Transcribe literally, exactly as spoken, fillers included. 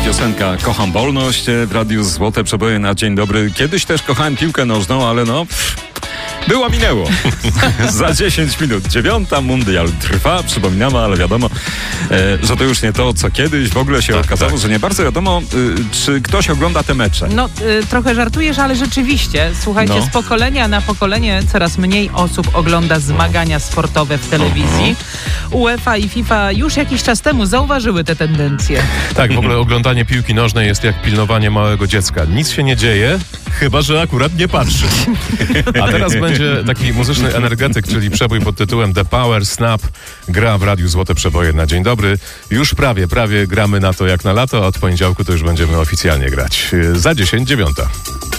Piosenka Kocham wolność w radiu Złote Przeboje na dzień dobry. Kiedyś też kochałem piłkę nożną, ale no... Było, minęło. Za dziesięć minut dziewiąta, mundial trwa, przypominamy, ale wiadomo, e, że to już nie to, co kiedyś. W ogóle się tak, okazało, tak. że nie bardzo wiadomo, y, czy ktoś ogląda te mecze. No, y, trochę żartujesz, ale rzeczywiście, słuchajcie, no. z pokolenia na pokolenie coraz mniej osób ogląda zmagania sportowe w telewizji. Uh-huh. UEFA i FIFA już jakiś czas temu zauważyły te tendencje. Tak, w ogóle oglądanie piłki nożnej jest jak pilnowanie małego dziecka. Nic się nie dzieje, chyba że akurat nie patrzy. A teraz będzie taki muzyczny energetyk, czyli przebój pod tytułem The Power Snap. Gra w radiu Złote Przeboje na dzień dobry. Już prawie, prawie gramy na to jak na lato, a od poniedziałku to już będziemy oficjalnie grać. Za dziesięć dziewiąta.